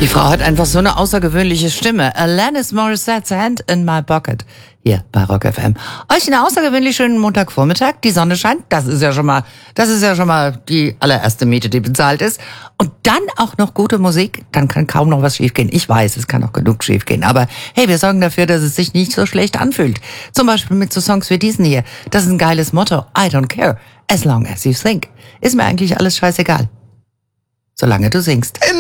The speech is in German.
Die Frau hat einfach so eine außergewöhnliche Stimme. Alanis Morissette's Hand in My Pocket. Hier bei Rock FM. Euch einen außergewöhnlich schönen Montagvormittag. Die Sonne scheint. Das ist ja schon mal die allererste Miete, die bezahlt ist. Und dann auch noch gute Musik. Dann kann kaum noch was schiefgehen. Ich weiß, es kann auch genug schiefgehen. Aber hey, wir sorgen dafür, dass es sich nicht so schlecht anfühlt. Zum Beispiel mit so Songs wie diesen hier. Das ist ein geiles Motto. I don't care. As long as you think. Ist mir eigentlich alles scheißegal. Solange du singst.